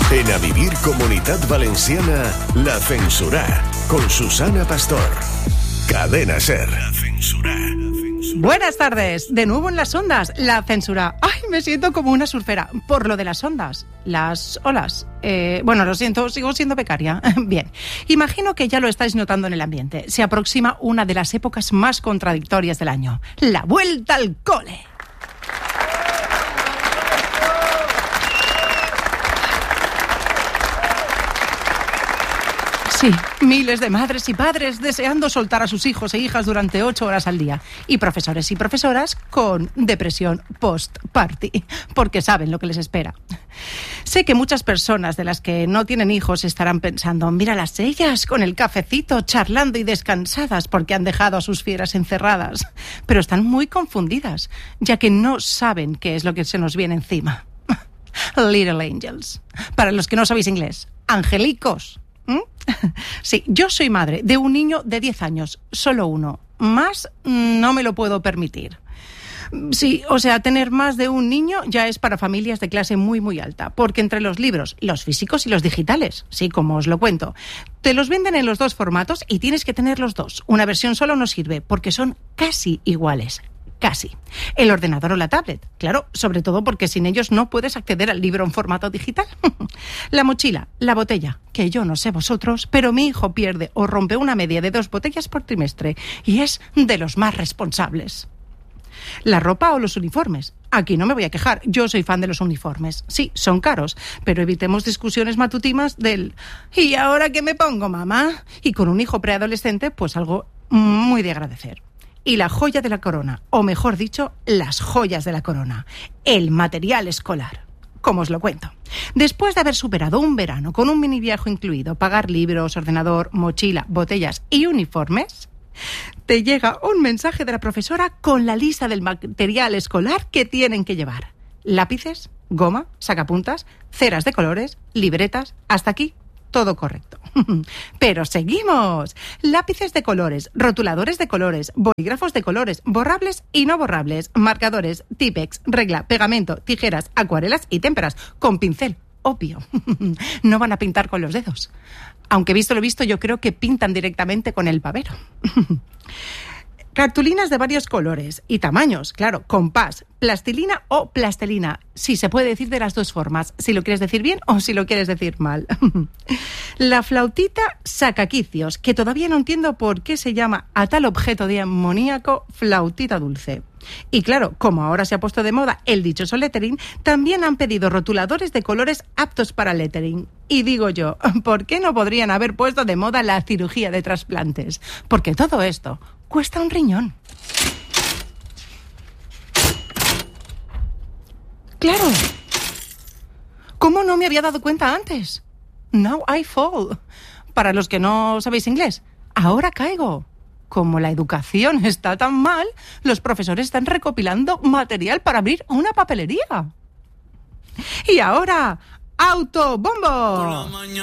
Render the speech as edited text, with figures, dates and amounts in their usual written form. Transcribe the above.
En A Vivir Comunitat Valenciana, La Censurá, con Susana Pastor. Cadena SER. La Censurá. Buenas tardes, de nuevo en las ondas, La Censurá. Ay, me siento como una surfera, por lo de las ondas, las olas. Bueno, lo siento, sigo siendo becaria. Bien, imagino que ya lo estáis notando en el ambiente. Se aproxima una de las épocas más contradictorias del año, la vuelta al cole. Sí, miles de madres y padres deseando soltar a sus hijos e hijas durante 8 horas al día. Y profesores y profesoras con depresión post-party, porque saben lo que les espera. Sé que muchas personas de las que no tienen hijos estarán pensando, míralas ellas con el cafecito, charlando y descansadas porque han dejado a sus fieras encerradas. Pero están muy confundidas, ya que no saben qué es lo que se nos viene encima. Little Angels. Para los que no sabéis inglés, angelicos. Sí, yo soy madre de un niño de 10 años, solo uno. Más no me lo puedo permitir. Sí, o sea, tener más de un niño ya es para familias de clase muy, muy alta, porque entre los libros, los físicos y los digitales, sí, como os lo cuento, te los venden en los dos formatos y tienes que tener los dos. Una versión solo no sirve, porque son casi iguales. Casi. El ordenador o la tablet, claro, sobre todo porque sin ellos no puedes acceder al libro en formato digital. La mochila, la botella, que yo no sé vosotros, pero mi hijo pierde o rompe una media de 2 botellas por trimestre y es de los más responsables. La ropa o los uniformes. Aquí no me voy a quejar, yo soy fan de los uniformes. Sí, son caros, pero evitemos discusiones matutinas del ¿y ahora qué me pongo, mamá? Y con un hijo preadolescente, pues algo muy de agradecer. Y la joya de la corona, o mejor dicho, las joyas de la corona, el material escolar. Como os lo cuento. Después de haber superado un verano con un mini viaje incluido, pagar libros, ordenador, mochila, botellas y uniformes, te llega un mensaje de la profesora con la lista del material escolar que tienen que llevar. Lápices, goma, sacapuntas, ceras de colores, libretas, hasta aquí todo correcto. Pero seguimos. Lápices de colores, rotuladores de colores, bolígrafos de colores, borrables y no borrables, marcadores, típex, regla, pegamento, tijeras, acuarelas y témperas, con pincel, obvio. No van a pintar con los dedos. Aunque visto lo visto, yo creo que pintan directamente con el pavero. Cartulinas de varios colores y tamaños, claro, compás, plastilina o plastelina, si se puede decir de las dos formas, si lo quieres decir bien o si lo quieres decir mal. La flautita sacaquicios, que todavía no entiendo por qué se llama a tal objeto demoníaco flautita dulce. Y claro, como ahora se ha puesto de moda el dichoso lettering, también han pedido rotuladores de colores aptos para lettering. Y digo yo, ¿por qué no podrían haber puesto de moda la cirugía de trasplantes? Porque todo esto cuesta un riñón. Claro. ¿Cómo no me había dado cuenta antes? Now I fall. Para los que no sabéis inglés, ahora caigo. Como la educación está tan mal, los profesores están recopilando material para abrir una papelería. Y ahora, ¡autobombo!